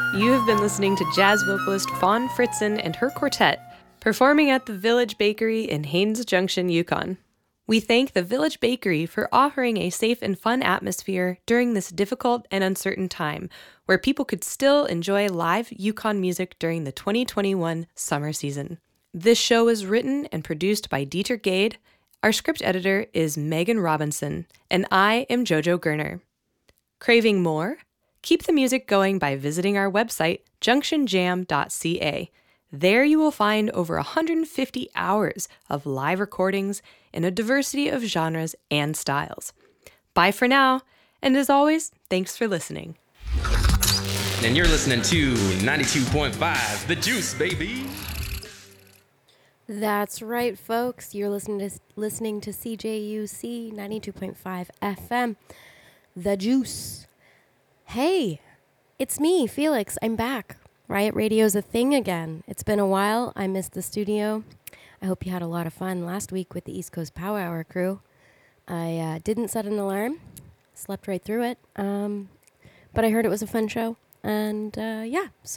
You have been listening to jazz vocalist Fawn Fritzen and her quartet performing at the Village Bakery in Haines Junction, Yukon. We thank the Village Bakery for offering a safe and fun atmosphere during this difficult and uncertain time, where people could still enjoy live Yukon music during the 2021 summer season. This show is written and produced by Dieter Gade. Our script editor is Megan Robinson, and I am Jojo Gerner. Craving more? Keep the music going by visiting our website, junctionjam.ca. There you will find over 150 hours of live recordings in a diversity of genres and styles. Bye for now, and as always, thanks for listening. And you're listening to 92.5 The Juice, baby. That's right, folks. You're listening to CJUC 92.5 FM, The Juice. Hey, it's me, Felix. I'm back. Riot Radio's a thing again. It's been a while. I missed the studio. I hope you had a lot of fun last week with the East Coast Power Hour crew. I didn't set an alarm. Slept right through it. But I heard it was a fun show. And yeah, so